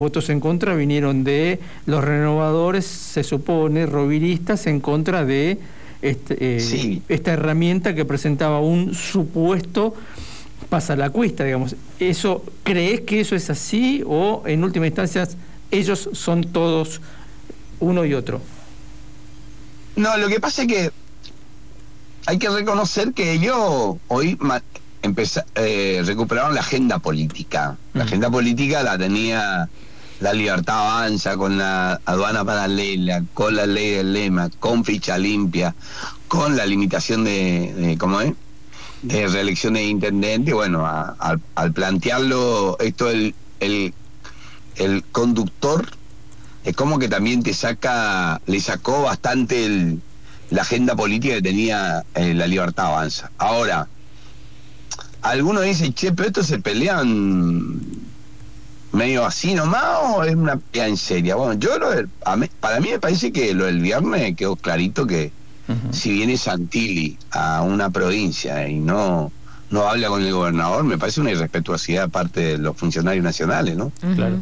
votos en contra vinieron de los renovadores, se supone, roviristas, en contra de esta herramienta que presentaba un supuesto pasalacuista, digamos. ¿Crees que eso es así o en última instancia ellos son todos uno y otro? No, lo que pasa es que hay que reconocer que ellos hoy recuperaron la agenda política. La agenda política la tenía La Libertad Avanza, con la aduana paralela, con la ley del lema, con ficha limpia, con la limitación de reelección de intendente. Bueno, al plantearlo esto, el conductor es como que también le sacó bastante la agenda política que tenía La Libertad Avanza. Ahora, algunos dicen, che, pero estos se pelean medio así nomás, o es una pelea en seria. Bueno, para mí me parece que lo del viernes quedó clarito que si viene Santilli a una provincia y no habla con el gobernador, me parece una irrespetuosidad de parte de los funcionarios nacionales, ¿no? Claro.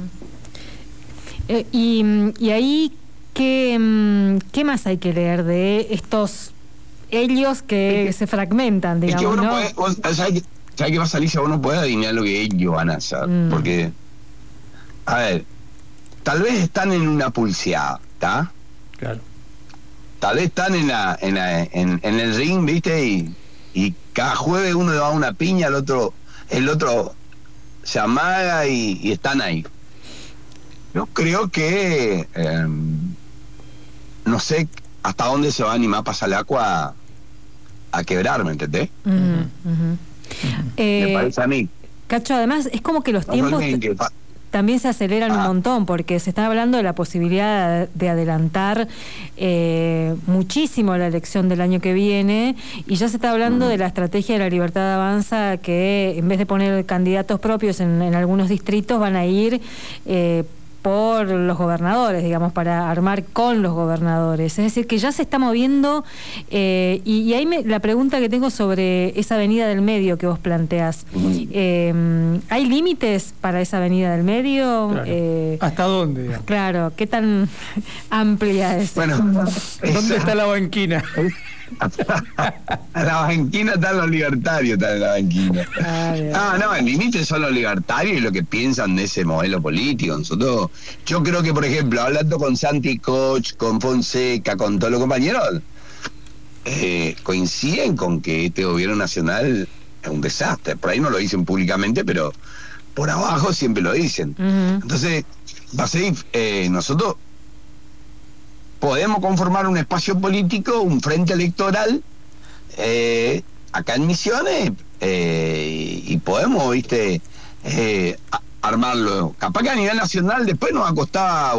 Y ahí, ¿qué más hay que leer de ellos que se fragmentan, digamos? Es que vos no podés, ¿sabés qué va a salir si vos no podés adivinar lo que ellos van a hacer? Porque, a ver, tal vez están en una pulseada, ¿está? Claro. Tal vez están en el ring, ¿viste? Y cada jueves uno le da una piña, el otro se amaga y están ahí. Yo creo que no sé hasta dónde se va a animar Pasalacu a quebrar, ¿me entendés? Me parece a mí. Cacho, además es como que los tiempos también se aceleran un montón, porque se está hablando de la posibilidad de adelantar muchísimo la elección del año que viene, y ya se está hablando de la estrategia de La Libertad Avanza, que en vez de poner candidatos propios en algunos distritos, van a ir por los gobernadores, digamos, para armar con los gobernadores. Es decir, que ya se está moviendo, y ahí la pregunta que tengo sobre esa avenida del medio que vos planteás. ¿Hay límites para esa avenida del medio? Claro. ¿Hasta dónde? Digamos? Claro, ¿qué tan amplia es? Bueno, ¿dónde está la banquina? La banquina están los libertarios, está en la banquina. No, el límite son los libertarios y lo que piensan de ese modelo político. Yo creo que, por ejemplo, hablando con Santi Koch, con Fonseca, con todos los compañeros, coinciden con que este gobierno nacional es un desastre. Por ahí no lo dicen públicamente, pero por abajo siempre lo dicen. Entonces, nosotros podemos conformar un espacio político, un frente electoral, acá en Misiones, y podemos, armarlo. Capaz que a nivel nacional después nos va a costar,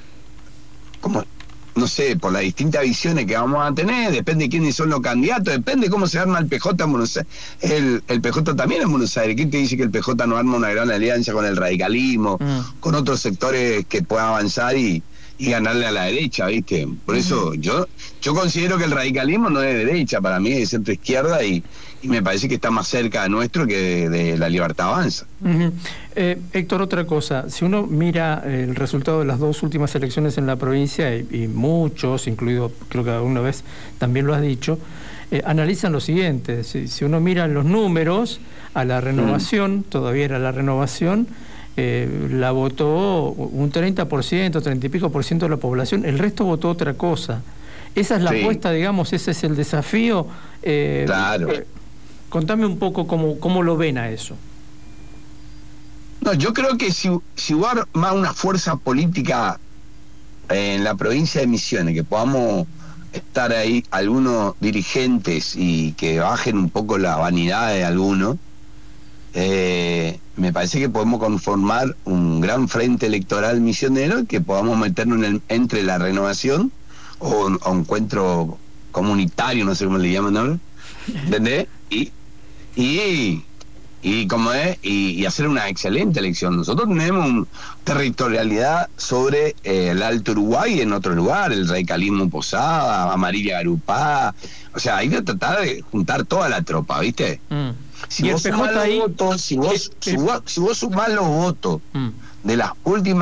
no sé, por las distintas visiones que vamos a tener, depende de quiénes son los candidatos, depende de cómo se arma el PJ en Buenos Aires. El PJ también en Buenos Aires. ¿Quién te dice que el PJ no arma una gran alianza con el radicalismo, con otros sectores que puedan avanzar y ganarle a la derecha, ¿viste? Por eso yo considero que el radicalismo no es de derecha, para mí es de centro izquierda, y me parece que está más cerca de nuestro que de La Libertad Avanza. Héctor, otra cosa, si uno mira el resultado de las dos últimas elecciones en la provincia, y muchos, incluido, creo que alguna vez también lo has dicho, analizan lo siguiente: si uno mira los números, a la renovación, todavía era la renovación, la votó un 30%, 30 y pico por ciento de la población, el resto votó otra cosa. Esa es la apuesta, digamos, ese es el desafío. Claro. Contame un poco cómo lo ven a eso. No, yo creo que si hubo más una fuerza política en la provincia de Misiones, que podamos estar ahí algunos dirigentes y que bajen un poco la vanidad de algunos, me parece que podemos conformar un gran frente electoral misionero, que podamos meternos entre la renovación o encuentro comunitario, no sé cómo le llaman ahora, ¿entendés? Y hacer una excelente elección. Nosotros tenemos territorialidad sobre el Alto Uruguay, en otro lugar, el radicalismo Posada, Amarilla Garupá. O sea, hay que tratar de juntar toda la tropa, ¿viste? Si vos sumás los votos, si vos sumás los votos de las últimas